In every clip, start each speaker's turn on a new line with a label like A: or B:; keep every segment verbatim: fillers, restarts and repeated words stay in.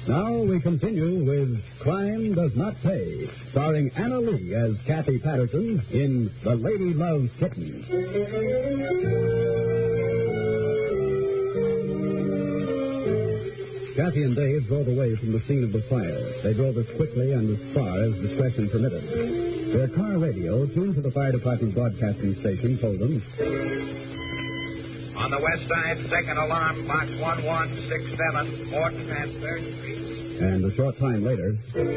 A: Now we continue with Crime Does Not Pay, starring Anna Lee as Kathy Patterson in The Lady Loves Kittens. Kathy and Dave drove away from the scene of the fire. They drove as quickly and as far as discretion permitted. Their car radio, tuned to the fire department broadcasting station, told them...
B: On the west side, second alarm, box one one six seven, Morton and third Street.
A: And a short time later...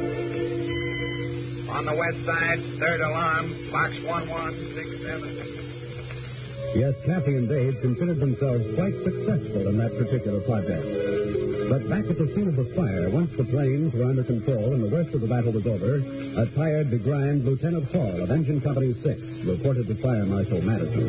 B: On the west side, third alarm, box one one six seven.
A: Yes, Kathy and Dave considered themselves quite successful in that particular project. But back at the scene of the fire, once the planes were under control and the worst of the battle was over, a tired, begrimed Lieutenant Hall of Engine Company six reported to Fire Marshal Madison.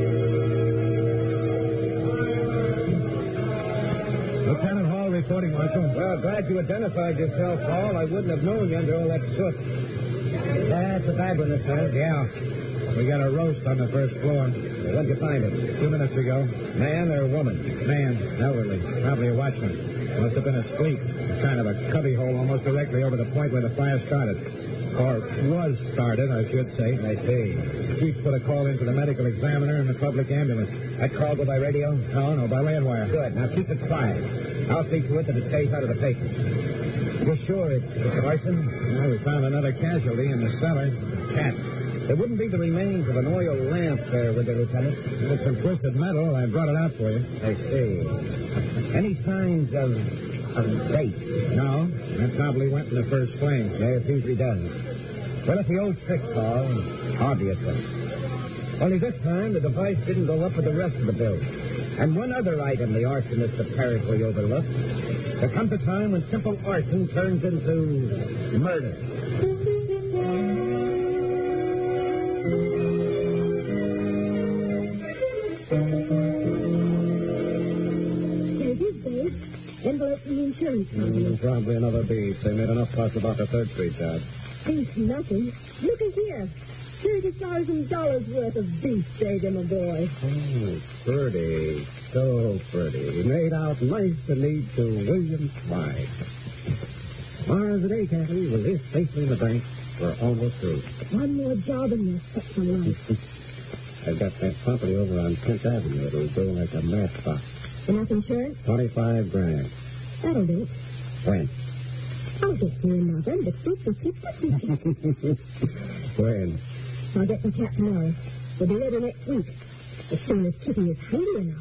C: Lieutenant Hall reporting, Marshal.
D: Well, glad you identified yourself, Hall. I wouldn't have known you under all that soot.
C: That's a bad one, Lieutenant. Yeah. We got a roast on the first floor.
D: When'd you find it?
C: Two minutes ago.
D: Man or woman?
C: Man, elderly. Probably a watchman. Must have been asleep. Kind of a cubby hole almost directly over the point where the fire started. Or was started, I should say.
D: I see.
C: Chief put a call in for the medical examiner and the public ambulance.
D: That call go by radio?
C: No, no, by land wire.
D: Good. Now keep it quiet. I'll see to it that it stays out of the papers. You're sure it's, it's arson?
C: Well, we found another casualty in the cellar. A cat.
D: There wouldn't be the remains of an oil lamp there, would there, Lieutenant?
C: It's some twisted metal. I brought it out for you.
D: I see. Any signs of, of date?
C: No. That probably went in the first flame.
D: Yeah, it usually does. Well, it's the old trick, Paul. Obviously. Only this time, the device didn't go up with the rest of the bill. And one other item the arsonist apparently overlooked. There comes a time when simple arson turns into murder.
E: Envelope from the insurance company.
A: Mm, probably another beat. They made enough fuss about the third Street job.
E: Ain't nothing. Look at here. thirty thousand dollars worth of beef, David, my boy.
A: Oh, pretty. So pretty. Made out nice and neat to William Clyde. Tomorrow's the day, Kathy. With this safely in the bank, we're almost through.
E: One more job and you'll set some light.
A: I've got that property over on tenth Avenue. It'll go like a matchbox.
E: Enough insurance?
A: Twenty-five grand.
E: That'll do.
A: When?
E: I'll get you another, but fifty fifty.
A: When?
E: I'll get the cat tomorrow. We'll be ready next week. As soon as Kitty is hungry enough.